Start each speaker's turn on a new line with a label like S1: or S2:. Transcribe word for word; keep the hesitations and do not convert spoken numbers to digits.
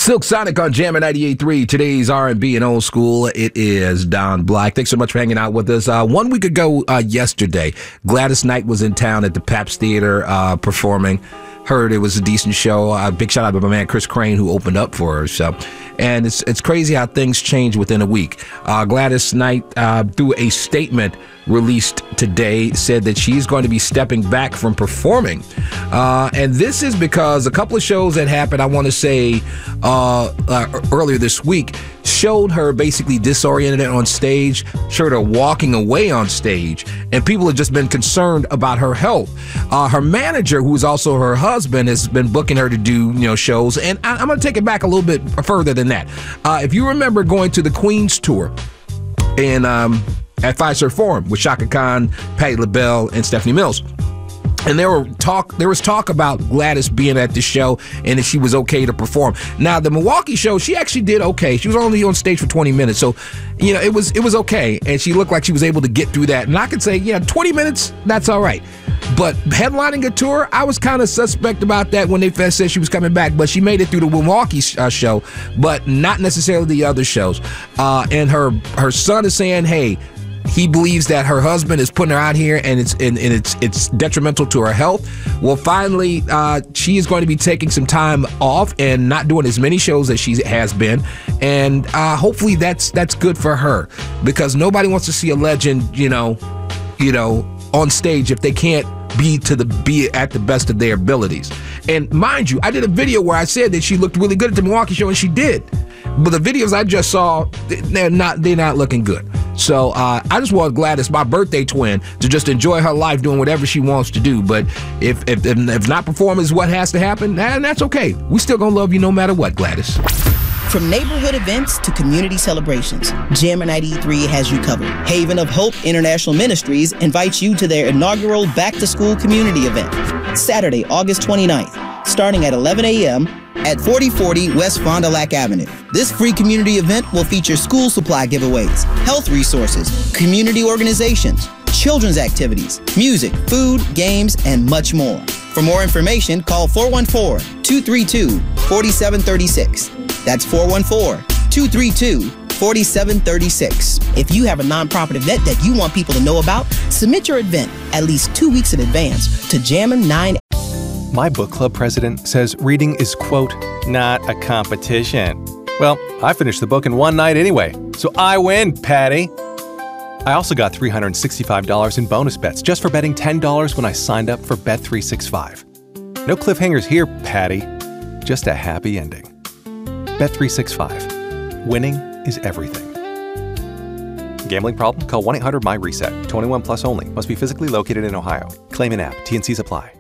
S1: Silk Sonic on Jammer ninety-eight point three. Today's R and B and old school. It is Don Black. Thanks so much for hanging out with us. Uh, one week ago uh, yesterday, Gladys Knight was in town at the Pabst Theater uh, performing. Heard it was a decent show. Uh, big shout out to my man Chris Crane, who opened up for her. So, and it's it's crazy how things change within a week. Uh, Gladys Knight, uh, through a statement released today, said that she's going to be stepping back from performing. Uh, and this is because a couple of shows that happened, I want to say, uh, uh, earlier this week, showed her basically disoriented on stage, showed her walking away on stage, and people have just been concerned about her health. Uh, her manager, who is also her husband, has been booking her to do, you know, shows, and I, I'm going to take it back a little bit further than that. Uh, if you remember going to the Queen's tour in um, at Fiserv Forum with Chaka Khan, Patti LaBelle, and Stephanie Mills. And there were talk. There was talk about Gladys being at the show and if she was okay to perform. Now, the Milwaukee show, she actually did okay. She was only on stage for twenty minutes, so you know it was it was okay, and she looked like she was able to get through that. And I could say, yeah, twenty minutes, that's all right. But headlining a tour, I was kind of suspect about that when they first said she was coming back. But she made it through the Milwaukee uh, show, but not necessarily the other shows. Uh, and her her son is saying, hey, he believes that her husband is putting her out here and it's and, and it's it's detrimental to her health. Well, finally, uh, she is going to be taking some time off and not doing as many shows as she has been. And uh, hopefully that's that's good for her, because nobody wants to see a legend, you know, you know, on stage if they can't be to the be at the best of their abilities. And mind you, I did a video where I said that she looked really good at the Milwaukee show, and she did. But the videos I just saw, they're not they're not looking good. So uh, I just want Gladys, my birthday twin, to just enjoy her life doing whatever she wants to do. But if if, if not performing is what has to happen, then that's okay. We still gonna love you no matter what, Gladys.
S2: From neighborhood events to community celebrations, Jammer ninety-eight point three has you covered. Haven of Hope International Ministries invites you to their inaugural back-to-school community event, Saturday, August twenty-ninth, starting at eleven a m at forty forty West Fond du Lac Avenue. This free community event will feature school supply giveaways, health resources, community organizations, children's activities, music, food, games, and much more. For more information, call four one four, two three two, four seven three six. That's four one four, two three two, four seven three six. If you have a nonprofit event that you want people to know about, submit your event at least two weeks in advance to Jammin nine.
S3: My book club president says reading is, quote, not a competition. Well, I finished the book in one night anyway, so I win, Patty. I also got three hundred sixty-five dollars in bonus bets just for betting ten dollars when I signed up for Bet three sixty-five. No cliffhangers here, Patty. Just a happy ending. Bet three sixty-five. Winning is everything. Gambling problem? Call one eight hundred M Y RESET. twenty-one plus only. Must be physically located in Ohio. Claim in app. T and Cs apply.